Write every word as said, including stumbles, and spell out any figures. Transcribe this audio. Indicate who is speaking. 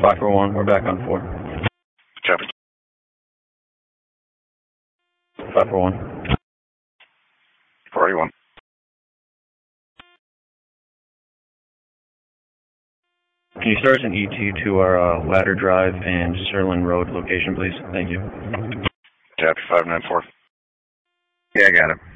Speaker 1: five four one, we're back on four.
Speaker 2: Copy.
Speaker 1: five four one.
Speaker 2: forty-one.
Speaker 1: Can you start an E T to our uh, Ladder Drive and Sterling Road location, please? Thank you.
Speaker 2: Copy, five nine four.
Speaker 3: Yeah, I got it.